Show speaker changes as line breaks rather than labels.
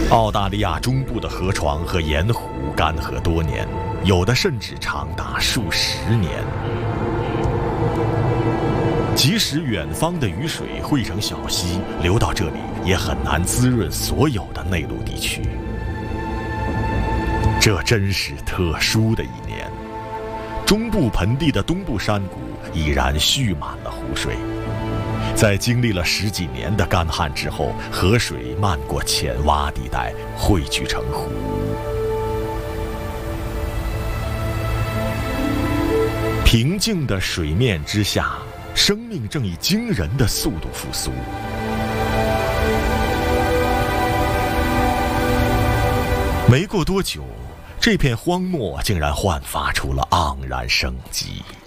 澳大利亚中部的河床和盐湖干涸多年，有的甚至长达数十年。即使远方的雨水汇成小溪流到这里，也很难滋润所有的内陆地区。这真是特殊的一年，中部盆地的东部山谷已然蓄满了湖水。在经历了10几年的干旱之后，河水漫过浅洼地带，汇聚成湖。平静的水面之下，生命正以惊人的速度复苏。没过多久，这片荒漠竟然焕发出了盎然生机。